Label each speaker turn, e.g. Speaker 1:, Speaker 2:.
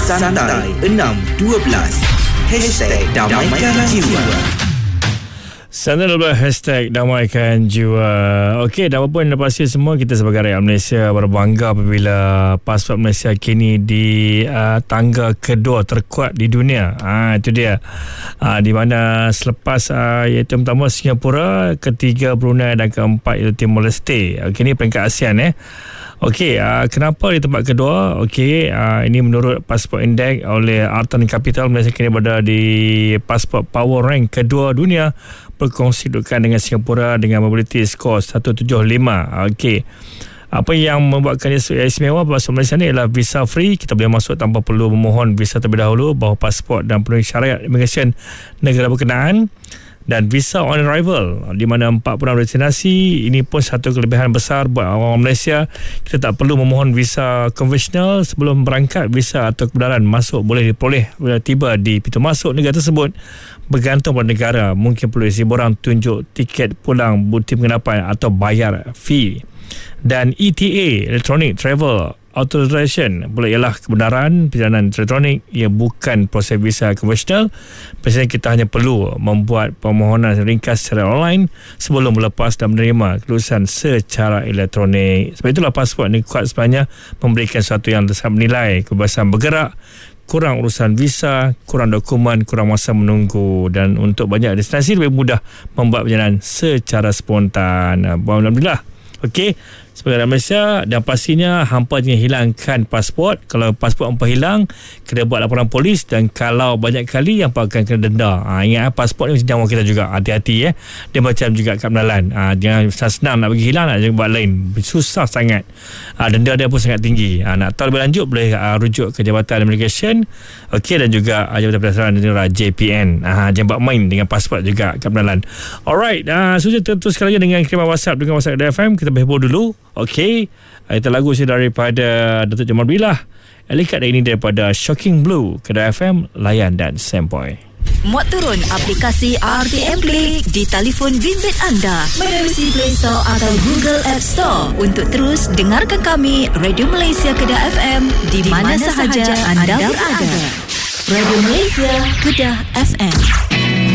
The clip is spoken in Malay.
Speaker 1: Santai 612 #Damaikan Jiwa.
Speaker 2: Sana 12 #Damaikan Jiwa. Okey, dah apa pun dah pasti semua, kita sebagai rakyat Malaysia berbangga apabila pasport Malaysia kini di tangga kedua terkuat di dunia. Itu dia. Di mana selepas iaitu pertama Singapura, ketiga Brunei dan keempat itu Timor Leste. Kini peringkat ASEAN Okey, kenapa di tempat kedua? Okey, ini menurut Passport Index oleh Artan Capital, Malaysia kini berada di Passport Power Rank kedua dunia, berkongsi dudukan dengan Singapura dengan mobility score 175. Okey. Apa yang membuatkan dia istimewa pasport Malaysia ni ialah visa free. Kita boleh masuk tanpa perlu memohon visa terlebih dahulu, bahawa pasport dan penuhi syariat immigration negara berkenaan, dan visa on arrival di mana 4 destinasi. Ini pun satu kelebihan besar buat orang Malaysia. Kita tak perlu memohon visa konvensional sebelum berangkat. Visa atau kebenaran masuk boleh diperoleh bila tiba di pintu masuk negara tersebut, bergantung pada negara. Mungkin perlu isi borang tunjuk tiket pulang, bukti penginapan atau bayar fee. Dan ETA, Electronic Travel Authorization, boleh ialah kebenaran perjalanan elektronik. Ia bukan proses visa konvensional. Biasanya kita hanya perlu membuat permohonan ringkas secara online sebelum melepas dan menerima kelulusan secara elektronik. Sebab itulah pasport ni kuat sebenarnya, memberikan sesuatu yang sangat menilai kebebasan bergerak, kurang urusan visa, kurang dokumen, kurang masa menunggu, dan untuk banyak destinasi lebih mudah membuat perjalanan secara spontan. Alhamdulillah. Okey, sebagai rakyat Malaysia, dan pastinya hampa jangan hilangkan pasport. Kalau pasport hampa hilang, kena buat laporan polis, dan kalau banyak kali hampa akan kena denda. Ingat, pasport ni macam nyawa kita juga. Hati-hati dia macam juga kad pengenalan. Jangan senang nak bagi hilang, nak buat lain, susah sangat. Denda dia pun sangat tinggi. Nak tahu lebih lanjut, boleh rujuk ke Jabatan Immigration, okey, dan juga Jabatan Pendaftaran Negara JPN. Jangan buat main dengan pasport juga, kad pengenalan. Alright, sudah teruskan lagi dengan kiriman WhatsApp dengan WhatsApp FM. Kita berhibur dulu. Okey, kita lagu saya daripada Datuk Jamal Billah. Elikat ini daripada Shocking Blue. Kedai FM, layan dan sempoi.
Speaker 3: Muat turun aplikasi RTM Play di telefon bimbit anda menerusi Play Store atau Google App Store untuk terus dengarkan kami, Radio Malaysia Kedah FM, di mana sahaja anda berada. Radio Malaysia Kedah FM.